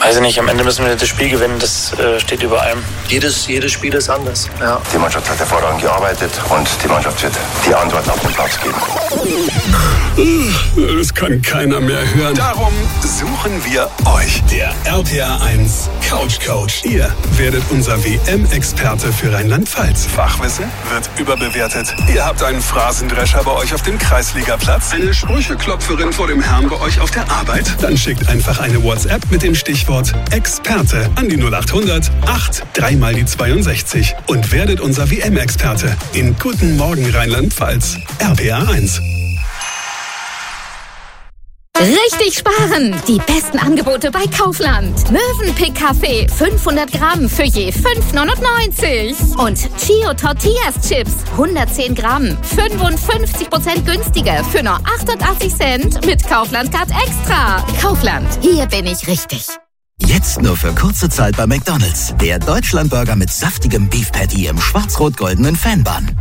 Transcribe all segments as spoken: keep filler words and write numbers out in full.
Weiß ich nicht, am Ende müssen wir das Spiel gewinnen, das äh, steht über allem. Jedes, jedes Spiel ist anders. Ja. Die Mannschaft hat hervorragend gearbeitet und die Mannschaft wird die Antworten auf den Platz geben. Das kann keiner mehr hören. Darum suchen wir euch. Der R P R eins Couch Coach. Ihr werdet unser W M-Experte für Rheinland-Pfalz. Fachwissen wird überbewertet. Ihr habt einen Phrasendrescher bei euch auf dem Kreisligaplatz. Eine Sprücheklopferin vor dem Herrn bei euch auf der Arbeit. Dann schickt einfach eine WhatsApp mit dem Stichwort Experte an die null acht hundert acht drei mal die zweiundsechzig und werdet unser W M-Experte in Guten Morgen Rheinland-Pfalz. R P R eins. Richtig sparen! Die besten Angebote bei Kaufland. Mövenpick Kaffee fünfhundert Gramm für je fünf neunundneunzig. Und Chio Tortillas Chips hundertzehn Gramm fünfundfünfzig Prozent günstiger für nur achtundachtzig Cent mit Kaufland Card Extra. Kaufland, hier bin ich richtig. Jetzt nur für kurze Zeit bei McDonald's. Der Deutschlandburger mit saftigem Beef Patty im schwarz-rot-goldenen Fanbun.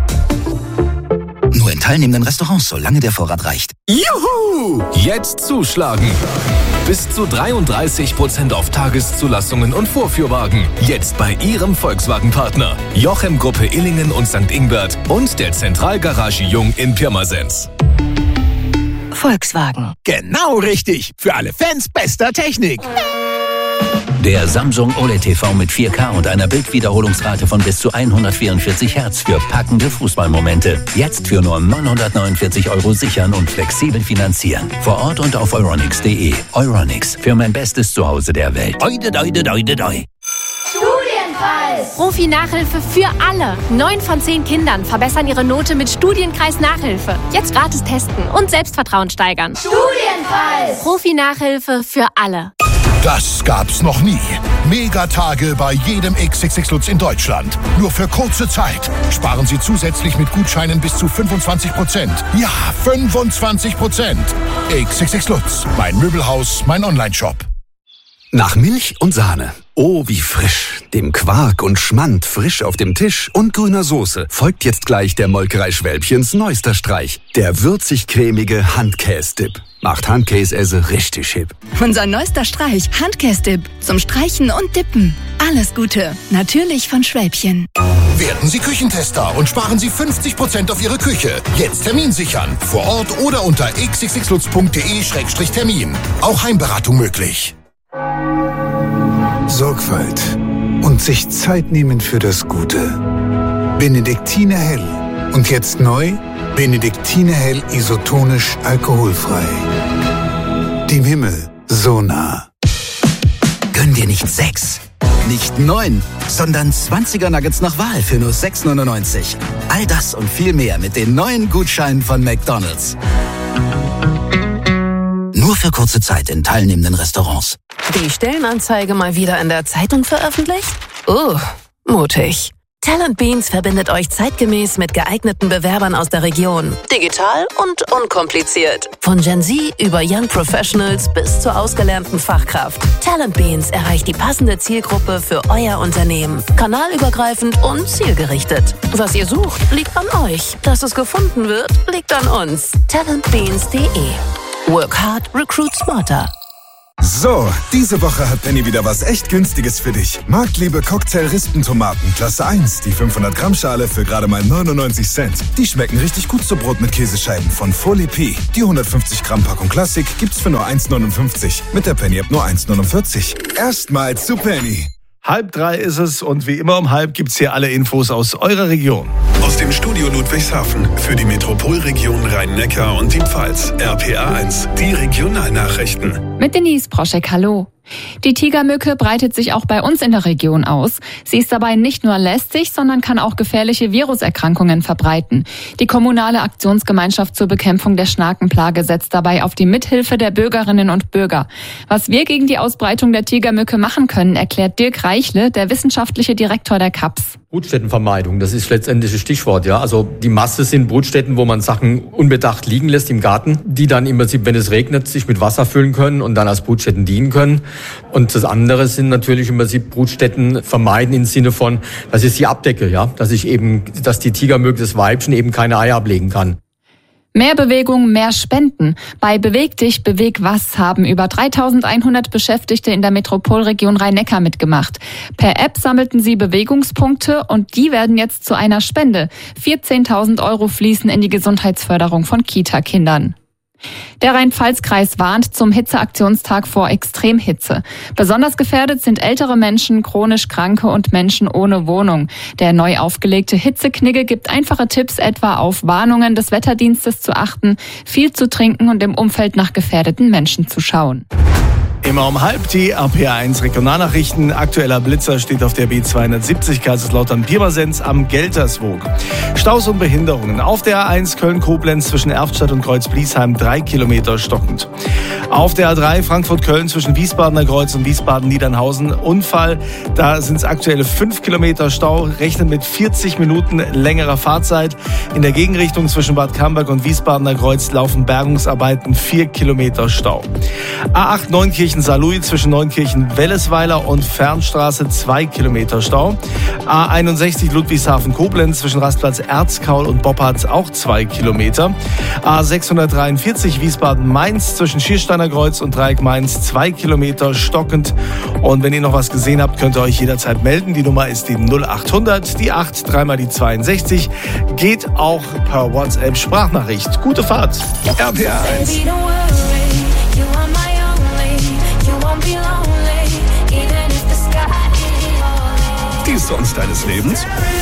Nur in teilnehmenden Restaurants, solange der Vorrat reicht. Juhu! Jetzt zuschlagen! Bis zu dreiunddreißig Prozent auf Tageszulassungen und Vorführwagen. Jetzt bei Ihrem Volkswagen-Partner. Jochem Gruppe Illingen und Sankt Ingbert und der Zentralgarage Jung in Pirmasens. Volkswagen. Genau richtig. Für alle Fans bester Technik. Der Samsung O L E D T V mit vier K und einer Bildwiederholungsrate von bis zu hundertvierundvierzig Hertz für packende Fußballmomente. Jetzt für nur neunhundertneunundvierzig Euro sichern und flexibel finanzieren. Vor Ort und auf euronics punkt de. Euronics, für mein bestes Zuhause der Welt. Oide, oide, oide, oide. Studienkreis. Profi-Nachhilfe für alle. Neun von zehn Kindern verbessern ihre Note mit Studienkreis-Nachhilfe. Jetzt gratis testen und Selbstvertrauen steigern. Studienkreis. Profi-Nachhilfe für alle. Das gab's noch nie. Megatage bei jedem X X X Lutz in Deutschland. Nur für kurze Zeit. Sparen Sie zusätzlich mit Gutscheinen bis zu fünfundzwanzig Prozent. Ja, fünfundzwanzig Prozent. X X X Lutz. Mein Möbelhaus, mein Onlineshop. Nach Milch und Sahne. Oh, wie frisch. Dem Quark und Schmand frisch auf dem Tisch und grüner Soße folgt jetzt gleich der Molkerei Schwälbchens neuester Streich. Der würzig-cremige Handkäse-Dip. Macht Handkäse richtig hip. Unser neuester Streich, Handkäse-Dip. Zum Streichen und Dippen. Alles Gute. Natürlich von Schwälbchen. Werden Sie Küchentester und sparen Sie fünfzig Prozent auf Ihre Küche. Jetzt Termin sichern. Vor Ort oder unter x x x lutz punkt de Schrägstrich Termin. Auch Heimberatung möglich. Sorgfalt und sich Zeit nehmen für das Gute. Benediktiner Hell. Und jetzt neu, Benediktiner Hell isotonisch alkoholfrei. Dem Himmel so nah. Gönn dir nicht sechs, nicht neun, sondern zwanziger Nuggets nach Wahl für nur sechs neunundneunzig. All das und viel mehr mit den neuen Gutscheinen von McDonald's. Nur für kurze Zeit in teilnehmenden Restaurants. Die Stellenanzeige mal wieder in der Zeitung veröffentlicht? Oh, mutig. Talent Beans verbindet euch zeitgemäß mit geeigneten Bewerbern aus der Region. Digital und unkompliziert. Von Gen Z über Young Professionals bis zur ausgelernten Fachkraft. Talent Beans erreicht die passende Zielgruppe für euer Unternehmen. Kanalübergreifend und zielgerichtet. Was ihr sucht, liegt an euch. Dass es gefunden wird, liegt an uns. talent beans punkt de. Work hard, recruit smarter. So, diese Woche hat Penny wieder was echt Günstiges für dich. Marktliebe Cocktail-Rispentomaten, Klasse eins, die fünfhundert Gramm Schale für gerade mal neunundneunzig Cent. Die schmecken richtig gut zu Brot mit Käsescheiben von Folie P. Die hundertfünfzig Gramm Packung Klassik gibt's für nur eins neunundfünfzig. Mit der Penny-App nur eins neunundvierzig. Erstmals zu Penny. Halb drei ist es und wie immer um halb gibt's hier alle Infos aus eurer Region. Aus dem Studio Ludwigshafen für die Metropolregion Rhein-Neckar und die Pfalz. R P R eins, die Regionalnachrichten. Mit Denise Proschek, hallo. Die Tigermücke breitet sich auch bei uns in der Region aus. Sie ist dabei nicht nur lästig, sondern kann auch gefährliche Viruserkrankungen verbreiten. Die kommunale Aktionsgemeinschaft zur Bekämpfung der Schnakenplage setzt dabei auf die Mithilfe der Bürgerinnen und Bürger. Was wir gegen die Ausbreitung der Tigermücke machen können, erklärt Dirk Reichle, der wissenschaftliche Direktor der K A P S. Brutstättenvermeidung, das ist letztendlich das Stichwort, ja. Also die Masse sind Brutstätten, wo man Sachen unbedacht liegen lässt im Garten, die dann im Prinzip, wenn es regnet, sich mit Wasser füllen können und dann als Brutstätten dienen können. Und das andere sind natürlich im Prinzip Brutstätten vermeiden im Sinne von, dass ich sie abdecke, ja, dass ich eben, dass die Tigermücke, das Weibchen eben keine Eier ablegen kann. Mehr Bewegung, mehr Spenden. Bei Beweg dich, beweg was haben über dreitausendeinhundert Beschäftigte in der Metropolregion Rhein-Neckar mitgemacht. Per App sammelten sie Bewegungspunkte und die werden jetzt zu einer Spende. vierzehntausend Euro fließen in die Gesundheitsförderung von Kita-Kindern. Der Rhein-Pfalz-Kreis warnt zum Hitzeaktionstag vor Extremhitze. Besonders gefährdet sind ältere Menschen, chronisch Kranke und Menschen ohne Wohnung. Der neu aufgelegte Hitzeknigge gibt einfache Tipps, etwa auf Warnungen des Wetterdienstes zu achten, viel zu trinken und im Umfeld nach gefährdeten Menschen zu schauen. Immer um halb die R P R eins Regionalnachrichten. Aktueller Blitzer steht auf der B zweihundertsiebzig Kaiserslautern-Pirmasens am Gelterswoog. Staus und Behinderungen. Auf der A eins Köln-Koblenz zwischen Erftstadt und Kreuz-Bliesheim drei Kilometer stockend. Auf der A drei Frankfurt-Köln zwischen Wiesbadener Kreuz und Wiesbaden-Niedernhausen Unfall. Da sind es aktuelle fünf Kilometer Stau. Rechnen mit vierzig Minuten längerer Fahrzeit. In der Gegenrichtung zwischen Bad Camberg und Wiesbadener Kreuz laufen Bergungsarbeiten, vier Kilometer Stau. A acht Neunkirchen Saarlouis zwischen Neunkirchen-Wellesweiler und Fernstraße zwei Kilometer Stau. A einundsechzig Ludwigshafen-Koblenz zwischen Rastplatz Erzkaul und Boppard auch zwei Kilometer. A sechshundertdreiundvierzig Wiesbaden-Mainz zwischen Schiersteiner Kreuz und Dreieck Mainz zwei Kilometer stockend. Und wenn ihr noch was gesehen habt, könnt ihr euch jederzeit melden. Die Nummer ist die null achthundert, die acht, dreimal die zweiundsechzig. Geht auch per WhatsApp Sprachnachricht. Gute Fahrt. R P R eins. Die Songs deines Lebens?